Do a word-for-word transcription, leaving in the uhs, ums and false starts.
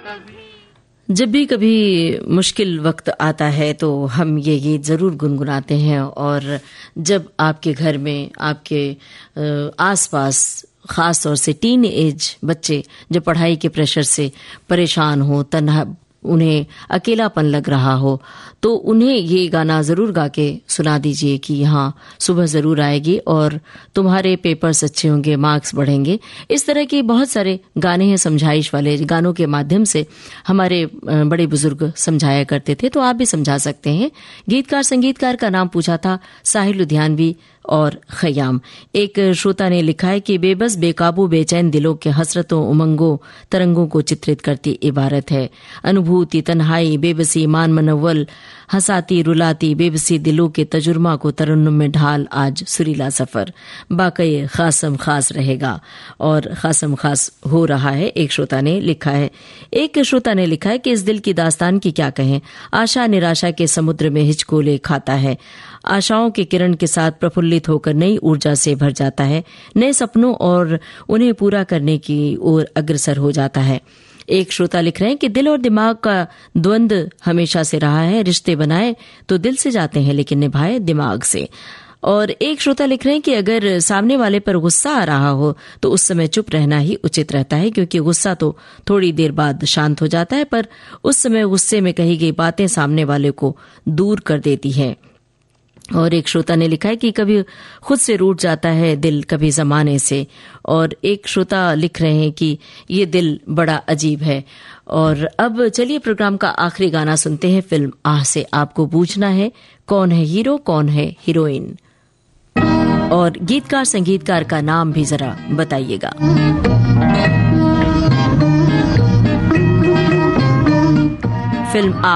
जब भी कभी मुश्किल वक्त आता है तो हम ये गीत ज़रूर गुनगुनाते हैं, और जब आपके घर में आपके आसपास ख़ास तौर से टीन एज बच्चे जब पढ़ाई के प्रेशर से परेशान हो, तन्हा उन्हें अकेलापन लग रहा हो, तो उन्हें ये गाना ज़रूर गा के सुना दीजिए कि यहाँ सुबह ज़रूर आएगी और तुम्हारे पेपर्स अच्छे होंगे, मार्क्स बढ़ेंगे। इस तरह के बहुत सारे गाने हैं, समझाइश वाले गानों के माध्यम से हमारे बड़े बुजुर्ग समझाया करते थे, तो आप भी समझा सकते हैं। गीतकार संगीतकार का नाम पूछा था साहिल लुधियानवी और खयाम। एक श्रोता ने लिखा है कि बेबस बेकाबू बेचैन दिलों के हसरतों उमंगों तरंगों को चित्रित करती इबारत है। अनुभूति, तन्हाई, बेबसी, मान मनव्वल, हंसाती रुलाती बेबसी दिलों के तजुर्मा को तरन्नुम में ढाल आज सुरीला सफर। बाक़ई खासम खास रहेगा, और खासम खास हो रहा है। एक श्रोता ने लिखा है एक श्रोता ने लिखा है कि इस दिल की दास्तान की क्या कहें, आशा निराशा के समुद्र में हिचकोले खाता है, आशाओं के किरण के साथ प्रफुल्लित होकर नई ऊर्जा से भर जाता है, नए सपनों और उन्हें पूरा करने की ओर अग्रसर हो जाता है। एक श्रोता लिख रहे हैं कि दिल और दिमाग का द्वंद्व हमेशा से रहा है, रिश्ते बनाए तो दिल से जाते हैं लेकिन निभाए दिमाग से। और एक श्रोता लिख रहे हैं कि अगर सामने वाले पर गुस्सा आ रहा हो तो उस समय चुप रहना ही उचित रहता है, क्योंकि गुस्सा तो थोड़ी देर बाद शांत हो जाता है, पर उस समय गुस्से में कही गई बातें सामने वाले को दूर कर देती है। और एक श्रोता ने लिखा है कि कभी खुद से रूठ जाता है दिल, कभी जमाने से। और एक श्रोता लिख रहे हैं कि ये दिल बड़ा अजीब है। और अब चलिए प्रोग्राम का आखिरी गाना सुनते हैं, फिल्म आह से। आपको पूछना है कौन है हीरो, कौन है हीरोइन, और गीतकार संगीतकार का नाम भी जरा बताइएगा। फिल्म